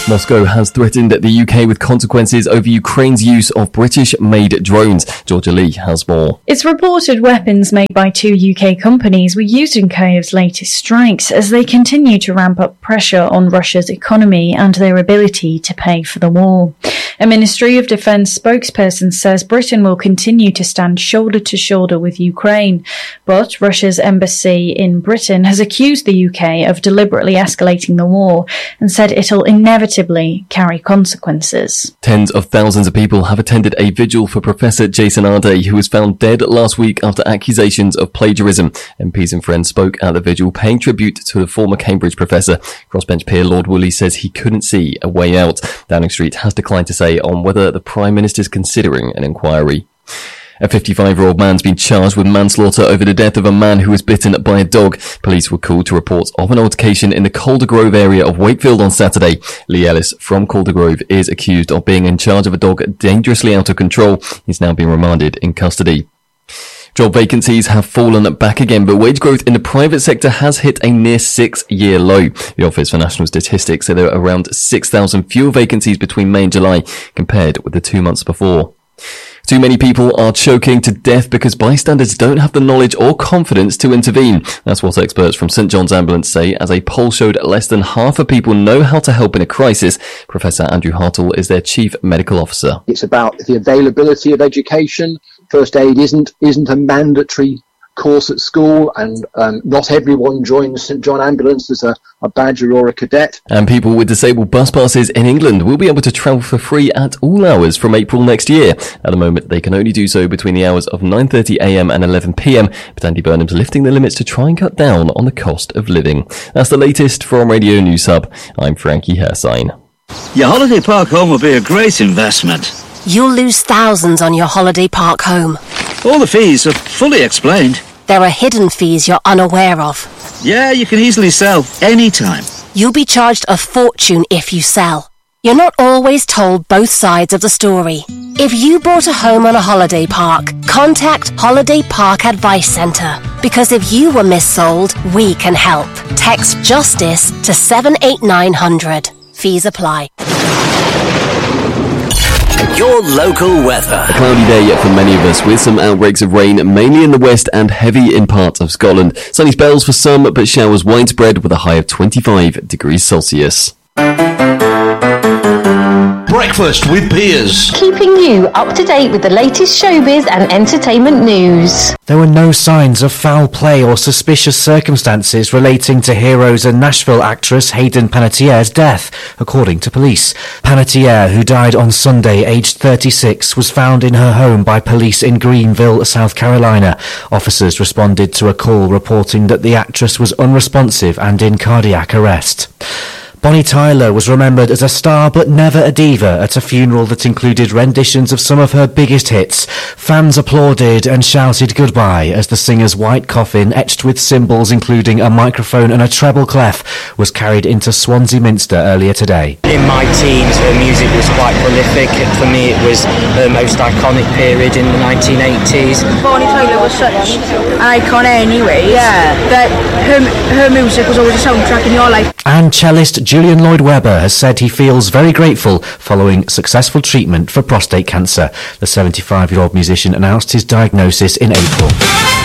Moscow has threatened the UK with consequences over Ukraine's use of British-made drones. Georgia Lee has more. It's reported weapons made by two UK companies were used in Kyiv's latest strikes as they continue to ramp up pressure on Russia's economy and their ability to pay for the war. A Ministry of Defence spokesperson says Britain will continue to stand shoulder to shoulder with Ukraine, but Russia's embassy in Britain has accused the UK of deliberately escalating the war and said it'll inevitably carry consequences. Tens of thousands of people have attended a vigil for Professor Jason Arday, who was found dead last week after accusations of plagiarism. MPs and friends spoke at the vigil, paying tribute to the former Cambridge professor. Crossbench peer Lord Woolley says he couldn't see a way out. Downing Street has declined to say on whether the Prime Minister is considering an inquiry. A 55-year-old man's been charged with manslaughter over the death of a man who was bitten by a dog. Police were called to reports of an altercation in the Calder Grove area of Wakefield on Saturday. Lee Ellis from Calder Grove is accused of being in charge of a dog dangerously out of control. He's now been remanded in custody. Job vacancies have fallen back again, but wage growth in the private sector has hit a near 6-year low. The Office for National Statistics said there were around 6,000 fewer vacancies between May and July compared with the 2 months before. Too many people are choking to death because bystanders don't have the knowledge or confidence to intervene. That's what experts from St John's Ambulance say, as a poll showed less than half of people know how to help in a crisis. Professor Andrew Hartle is their Chief Medical Officer. It's about the availability of education. First aid isn't a mandatory course at school, and not everyone joins St John Ambulance as a badger or a cadet. And people with disabled bus passes in England will be able to travel for free at all hours from April next year. At the moment, they can only do so between the hours of 9:30am and 11pm, but Andy Burnham's lifting the limits to try and cut down on the cost of living. That's the latest from Radio News Hub. I'm Frankie Hersign. Your holiday park home will be a great investment. You'll lose thousands on your holiday park home. All the fees are fully explained. There are hidden fees you're unaware of. Yeah, you can easily sell anytime. You'll be charged a fortune if you sell. You're not always told both sides of the story. If you bought a home on a holiday park, contact Holiday Park Advice Centre. Because if you were missold, we can help. Text JUSTICE to 78900. Fees apply. Your local weather. A cloudy day for many of us, with some outbreaks of rain, mainly in the west and heavy in parts of Scotland. Sunny spells for some, but showers widespread with a high of 25 degrees Celsius. Breakfast with Peers. Keeping you up to date with the latest showbiz and entertainment news. There were no signs of foul play or suspicious circumstances relating to Heroes and Nashville actress Hayden Panettiere's death, according to police. Panettiere, who died on Sunday aged 36, was found in her home by police in Greenville, South Carolina. Officers responded to a call reporting that the actress was unresponsive and in cardiac arrest. Bonnie Tyler was remembered as a star but never a diva at a funeral that included renditions of some of her biggest hits. Fans applauded and shouted goodbye as the singer's white coffin, etched with symbols including a microphone and a treble clef, was carried into Swansea Minster earlier today. In my teens, her music was quite prolific. For me, it was her most iconic period in the 1980s. Bonnie Tyler was such an icon anyway. Yeah. That her music was always a soundtrack in your life. And cellist Julian Lloyd-Webber has said he feels very grateful following successful treatment for prostate cancer. The 75-year-old musician announced his diagnosis in April.